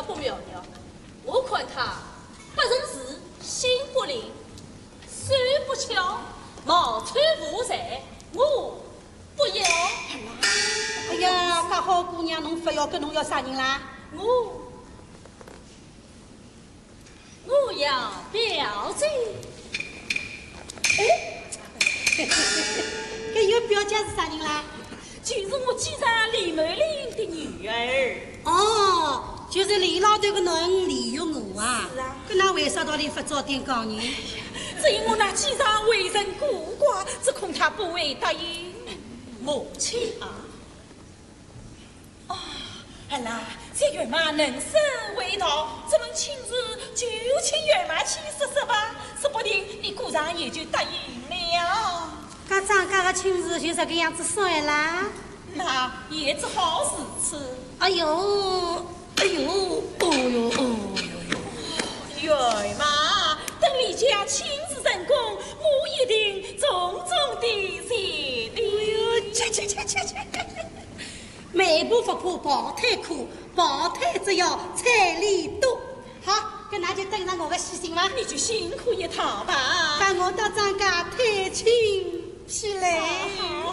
不妙了。我看他不认字，心不灵，手不巧，貌穿无才，我不要。 哎呀，介好姑娘，侬非要跟侬要啥人啦？ 我要表姐。 哎，搿有表姐是啥人啦？ 就是我继长李美玲的女儿。 哦，就是李老头个囡李玉娥啊。 是啊。 搿那为啥道理不早点讲呢？ 只因我那继长为人孤寡，只恐他不会答应母亲啊。好啦，这月嘛能生未到，只能亲自就请月妈去说说吧，说不定你姑丈也就答应了。 搿张家的亲事就这个样子算啦。 那也只好如此。 哎呦，哎呦，哦哟，哦哟， 月妈，等你家亲自成功，我一定重重的谢礼。切！ 迈步不怕抱胎苦，抱胎只要彩礼多。好，搿那就等上我的喜信伐？ 你就辛苦一趟吧。 把我到张家探亲去来。